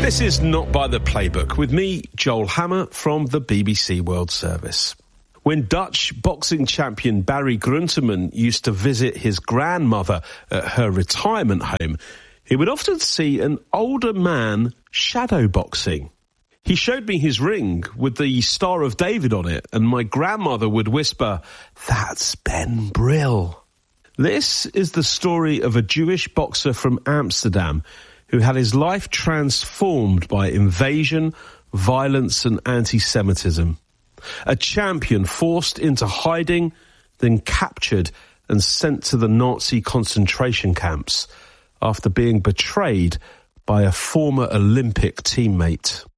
This is Not by the Playbook with me, Joel Hammer, from the BBC World Service. When Dutch boxing champion Barry Grunteman used to visit his grandmother at her retirement home, he would often see an older man shadow boxing. He showed me his ring with the Star of David on it, and my grandmother would whisper, "That's Ben Brill." This is the story of a Jewish boxer from Amsterdam who had his life transformed by invasion, violence and anti-Semitism. A champion forced into hiding, then captured and sent to the Nazi concentration camps after being betrayed by a former Olympic teammate.